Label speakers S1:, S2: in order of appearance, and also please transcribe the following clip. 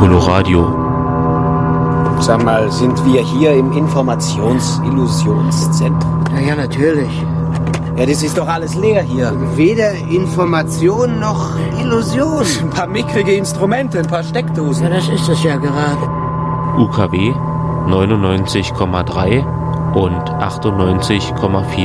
S1: Coloradio.
S2: Sag mal, sind wir hier im Informations-Illusionszentrum?
S3: Ja, natürlich.
S2: Ja, das ist doch alles leer hier.
S3: Weder Information noch Illusion.
S2: Ein paar mickrige Instrumente, ein paar Steckdosen.
S3: Ja, das ist es ja gerade.
S1: UKW 99,3 und 98,4